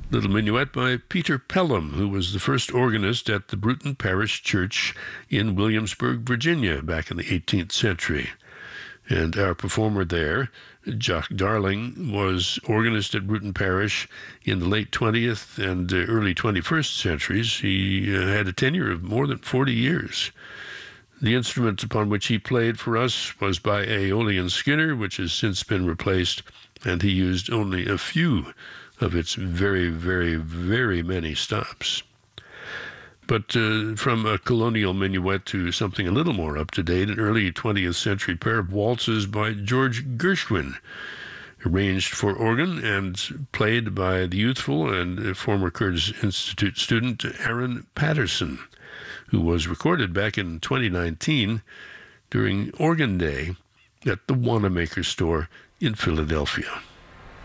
Little minuet by Peter Pelham, who was the first organist at the Bruton Parish Church in Williamsburg, Virginia, back in the 18th century. And our performer there, Jock Darling, was organist at Bruton Parish in the late 20th and early 21st centuries. He had a tenure of more than 40 years. The instrument upon which he played for us was by Aeolian Skinner, which has since been replaced, and he used only a few of its very, very, very many stops. But from a colonial minuet to something a little more up-to-date, an early 20th century pair of waltzes by George Gershwin, arranged for organ and played by the youthful and former Curtis Institute student Aaron Patterson, who was recorded back in 2019 during Organ Day at the Wanamaker store in Philadelphia.